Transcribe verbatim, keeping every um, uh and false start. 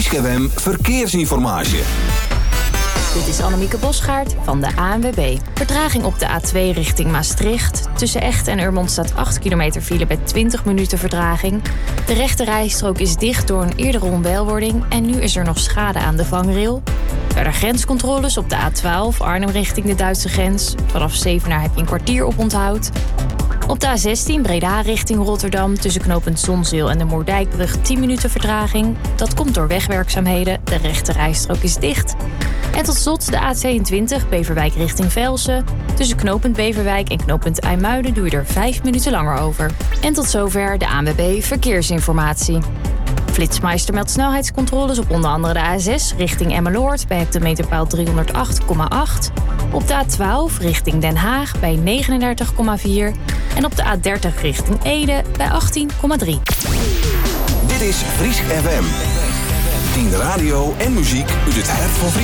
Friesk F M Verkeersinformatie. Dit is Annemieke Bosgaard van de A N W B. Vertraging op de A twee richting Maastricht. Tussen Echt en Urmond staat acht kilometer file met twintig minuten vertraging. De rechte rijstrook is dicht door een eerdere onwelwording en nu is er nog schade aan de vangrail. Verder grenscontroles op de A twaalf Arnhem richting de Duitse grens. Vanaf Zevenaar heb je een kwartier op onthoud. Op de A zestien Breda richting Rotterdam tussen knooppunt Zonzeel en de Moerdijkbrug tien minuten vertraging. Dat komt door wegwerkzaamheden. De rechte rijstrook is dicht. En tot slot de A tweeëntwintig Beverwijk richting Velsen. Tussen knooppunt Beverwijk en knooppunt IJmuiden doe je er vijf minuten langer over. En tot zover de A N W B Verkeersinformatie. Flitsmeister meldt snelheidscontroles op onder andere de A zes richting Emmeloord bij hectometerpaal driehonderdacht komma acht. Op de A twaalf richting Den Haag bij negenendertig komma vier. En op de A dertig richting Ede bij achttien komma drie. Dit is Friesk F M. tien radio en muziek uit het hart van Friesland.